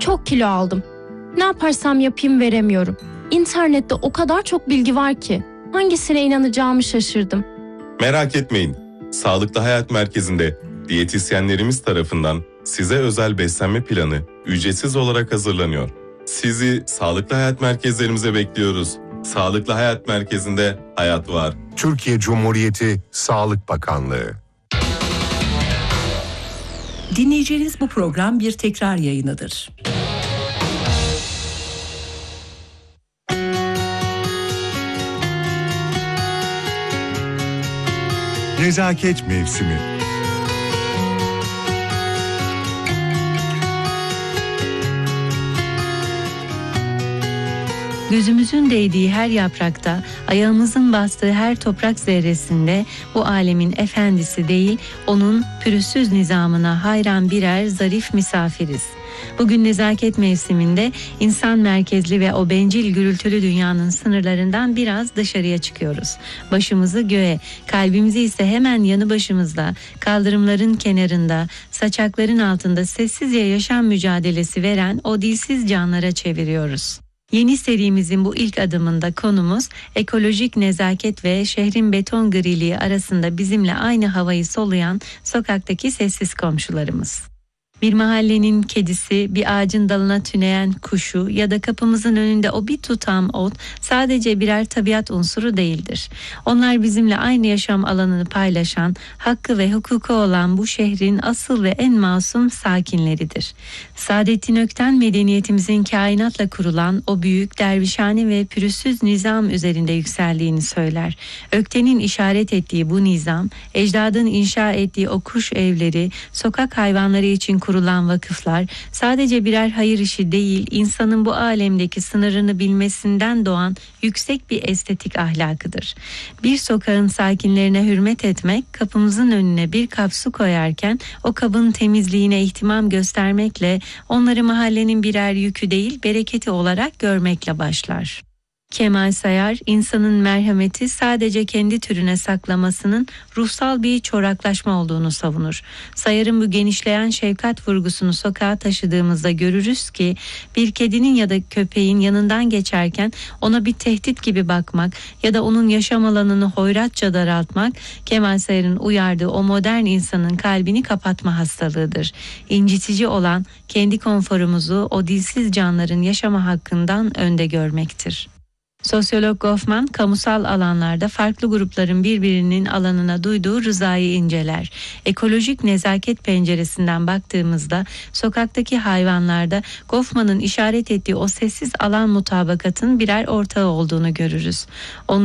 Çok kilo aldım. Ne yaparsam yapayım veremiyorum. İnternette o kadar çok bilgi var ki hangisine inanacağımı şaşırdım. Merak etmeyin. Sağlıklı Hayat Merkezi'nde diyetisyenlerimiz tarafından size özel beslenme planı ücretsiz olarak hazırlanıyor. Sizi Sağlıklı Hayat Merkezlerimize bekliyoruz. Sağlıklı Hayat Merkezi'nde hayat var. Türkiye Cumhuriyeti Sağlık Bakanlığı. Dinleyeceğiniz bu program bir tekrar yayınıdır. Nezaket mevsimi. Gözümüzün değdiği her yaprakta, ayağımızın bastığı her toprak zerresinde bu alemin efendisi değil, onun pürüzsüz nizamına hayran birer zarif misafiriz. Bugün nezaket mevsiminde insan merkezli ve o bencil gürültülü dünyanın sınırlarından biraz dışarıya çıkıyoruz. Başımızı göğe, kalbimizi ise hemen yanı başımızda, kaldırımların kenarında, saçakların altında sessizce yaşam mücadelesi veren o dilsiz canlara çeviriyoruz. Yeni serimizin bu ilk adımında konumuz ekolojik nezaket ve şehrin beton griliği arasında bizimle aynı havayı soluyan sokaktaki sessiz komşularımız. Bir mahallenin kedisi, bir ağacın dalına tüneyen kuşu ya da kapımızın önünde o bir tutam ot sadece birer tabiat unsuru değildir. Onlar bizimle aynı yaşam alanını paylaşan, hakkı ve hukuku olan bu şehrin asıl ve en masum sakinleridir. Saadettin Ökten medeniyetimizin kainatla kurulan o büyük dervişhane ve pürüzsüz nizam üzerinde yükseldiğini söyler. Ökten'in işaret ettiği bu nizam, ecdadın inşa ettiği o kuş evleri, sokak hayvanları için kurulan vakıflar sadece birer hayır işi değil, insanın bu alemdeki sınırını bilmesinden doğan yüksek bir estetik ahlakıdır. Bir sokağın sakinlerine hürmet etmek, kapımızın önüne bir kap su koyarken o kabın temizliğine ihtimam göstermekle, onları mahallenin birer yükü değil bereketi olarak görmekle başlar. Kemal Sayar, insanın merhameti sadece kendi türüne saklamasının ruhsal bir çoraklaşma olduğunu savunur. Sayar'ın bu genişleyen şefkat vurgusunu sokağa taşıdığımızda görürüz ki bir kedinin ya da köpeğin yanından geçerken ona bir tehdit gibi bakmak ya da onun yaşam alanını hoyratça daraltmak, Kemal Sayar'ın uyardığı o modern insanın kalbini kapatma hastalığıdır. İncitici olan kendi konforumuzu o dilsiz canların yaşama hakkından önde görmektir. Sosyolog Goffman, kamusal alanlarda farklı grupların birbirinin alanına duyduğu rızayı inceler. Ekolojik nezaket penceresinden baktığımızda sokaktaki hayvanlarda Goffman'ın işaret ettiği o sessiz alan mutabakatın birer ortağı olduğunu görürüz.